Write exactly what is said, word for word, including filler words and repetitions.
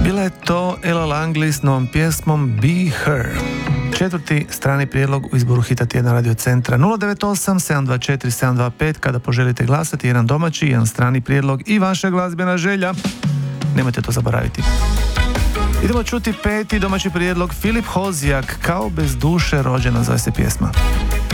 Bila je to Ella Langley s novom pjesmom Be Her. Četvrti strani prijedlog u izboru hita tjedna Radio Centra. Nula devet osam sedam dva četiri sedam dva pet kada poželite glasati, jedan domaći, jedan strani prijedlog i vaša glazbena želja. Nemojte to zaboraviti. Idemo čuti peti domaći prijedlog, Filip Hozijak, Kao bez duše rođena, zove se pjesma.